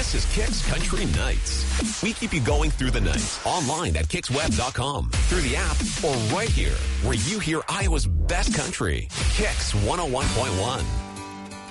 This is Kicks Country Nights. We keep you going through the night, online at kicksweb.com, through the app, or right here, where you hear Iowa's best country. Kicks 101.1.